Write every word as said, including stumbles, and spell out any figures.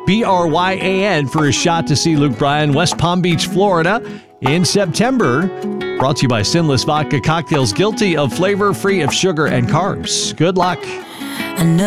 B R Y A N, for a shot to see Luke Bryan, West Palm Beach, Florida, in September. Brought to you by Sinless Vodka Cocktails, guilty of flavor, free of sugar and carbs. Good luck. I know